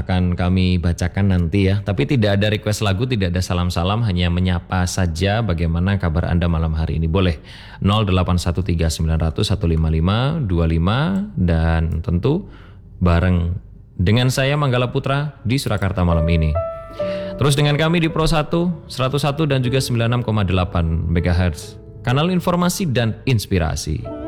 akan kami bacakan nanti ya. Tapi tidak ada request lagu, tidak ada salam-salam, hanya menyapa saja bagaimana kabar Anda malam hari ini. Boleh 081390015525 dan tentu bareng dengan saya Manggala Putra di Surakarta malam ini. Terus dengan kami di Pro 1, 101 dan juga 96,8 MHz. Kanal informasi dan inspirasi.